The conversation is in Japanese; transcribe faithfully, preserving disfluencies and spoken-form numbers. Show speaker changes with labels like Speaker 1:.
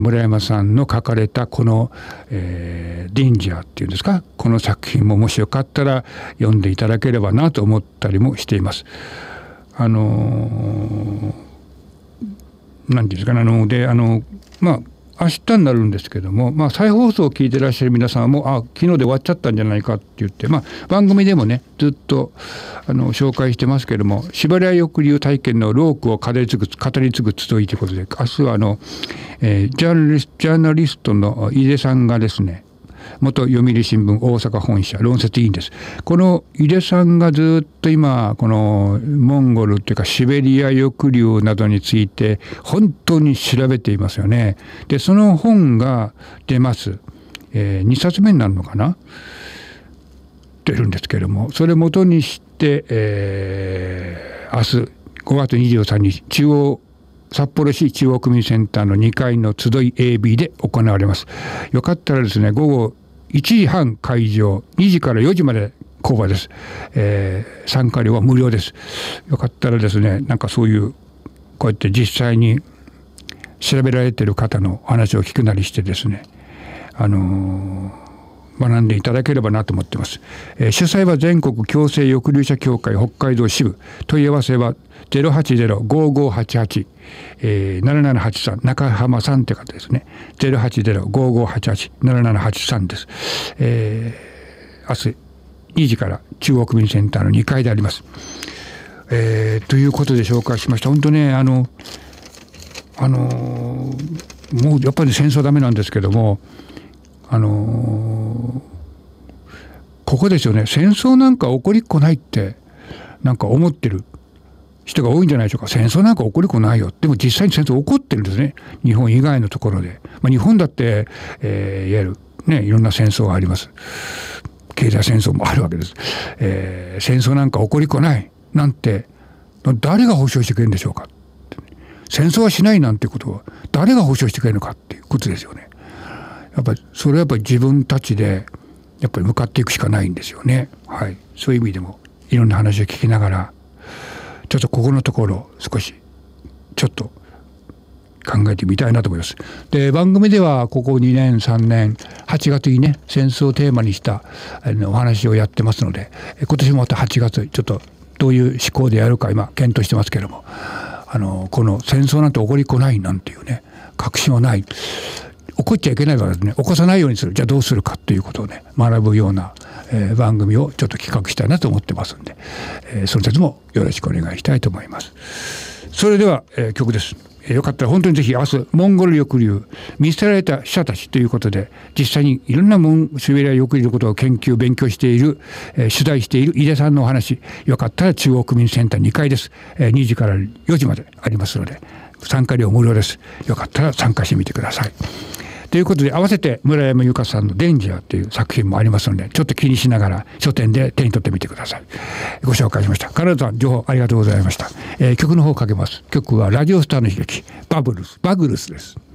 Speaker 1: 村山さんの書かれたこの、えー、デンジャーっていうんですか、この作品ももしよかったら読んでいただければなと思ったりもしています。あのー、なんていうんですかね、あのであのまあ明日になるんですけども、まあ、再放送を聞いてらっしゃる皆さんもあ昨日で終わっちゃったんじゃないかって言って、まあ、番組でもねずっとあの紹介してますけども、司馬抑留体験のロークを語り継ぐ語り継ぐ集いということで、明日はあの、えー、ジャーナリスト、ジャーナリストの井出さんがですね、元読売新聞大阪本社論説委員です。この井出さんがずっと今このモンゴルというかシベリア抑留などについて本当に調べていますよね。でその本が出ます、えー、にさつめになるのかな、出るんですけれども、それを元にして、えー、明日ごがつにじゅうさんにち中央札幌市中央区民センターのにかいの集い エービー で行われます。よかったらですね、午後いちじはん会場、にじからよじまで講話です。えー、参加料は無料です。よかったらですね、なんかそういうこうやって実際に調べられている方の話を聞くなりしてですね、あのー学んでいただければなと思っています。えー、主催は全国強制抑留者協会北海道支部、問い合わせは ゼロはちゼロ ごーごーはちはち、えー、ななななはちさん、中浜さんって方ですね。ゼロはちゼロ ごーごーはちはち ななななはちさんです。えー、明日にじから中央区民センターのにかいであります。えー、ということで紹介しました。本当ね、あのあのー、もうやっぱり戦争ダメなんですけども、あのー、ここですよね。戦争なんか起こりっこないってなんか思ってる人が多いんじゃないでしょうか。戦争なんか起こりっこないよ。でも実際に戦争起こってるんですね。日本以外のところで。まあ、日本だって、えー、いわゆるね、いろんな戦争があります。経済戦争もあるわけです。えー、戦争なんか起こりっこないなんて誰が保証してくれるんでしょうか。戦争はしないなんてことは誰が保証してくれるのかっていうことですよね。やっぱりそれはやっぱり自分たちでやっぱり向かっていくしかないんですよね。はい、そういう意味でもいろんな話を聞きながらちょっとここのところ少しちょっと考えてみたいなと思います。で番組ではここにねんさんねんはちがつにね戦争をテーマにしたお話をやってますので、今年もまたはちがつちょっとどういう思考でやるか今検討してますけれども、あのこの戦争なんて起こりっこないなんていうね確信はない、起こっちゃいけないからですね、起こさないようにする、じゃあどうするかっていうことをね学ぶような、えー、番組をちょっと企画したいなと思ってますんで、えー、その説もよろしくお願いしたいと思います。それでは、えー、曲です。えー、よかったら本当にぜひ明日モンゴル抑留見捨てられた死者たちということで、実際にいろんなモンシベリア抑留のことを研究勉強している、えー、取材している井出さんのお話、よかったら中央区民センターにかいです。えー、にじからよじまでありますので参加料無料です。よかったら参加してみてください。ということで合わせて村山由佳さんのデンジャーという作品もありますので、ちょっと気にしながら書店で手に取ってみてください。ご紹介しました。金田さん情報ありがとうございました。えー、曲の方をかけます。曲はラジオスターの悲劇バブルスバグルスです。